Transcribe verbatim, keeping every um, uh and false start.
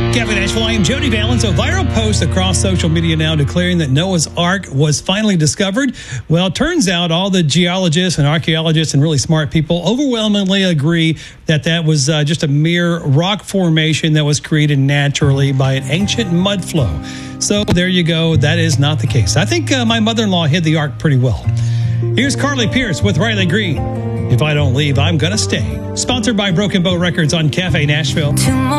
Cafe Nashville, I am Jody Valens. A viral post across social media now declaring that Noah's Ark was finally discovered. Well, it turns out all the geologists and archaeologists and really smart people overwhelmingly agree that that was uh, just a mere rock formation that was created naturally by an ancient mud flow. So there you go. That is not the case. I think uh, my mother-in-law hid the Ark pretty well. Here's Carly Pierce with Riley Green. If I don't leave, I'm going to stay. Sponsored by Broken Bow Records on Cafe Nashville.